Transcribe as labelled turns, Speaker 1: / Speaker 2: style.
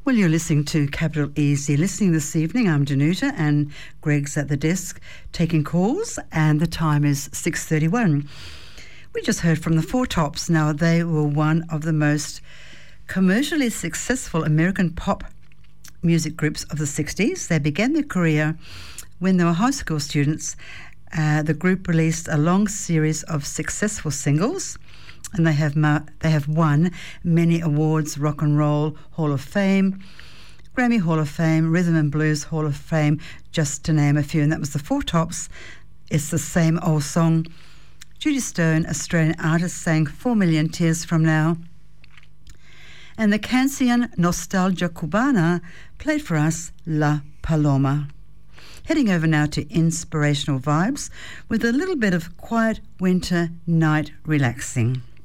Speaker 1: Well, you're listening to Capital Easy Listening this evening. I'm Danuta and Greg's at the desk taking calls, and the time is 6:31. We just heard from the Four Tops. Now, they were one of the most commercially successful American pop music groups of the 60s. They began their career when they were high school students. The group released a long series of successful singles, and they have won many awards: Rock and Roll Hall of Fame, Grammy Hall of Fame, Rhythm and Blues Hall of Fame, just to name a few. And that was the Four Tops. It's the Same Old Song. Judy Stone, Australian artist, sang 4 Million Tears From Now. And the Canción Nostalgia Cubana played for us La Paloma. Heading over now to inspirational vibes with a little bit of quiet winter night relaxing.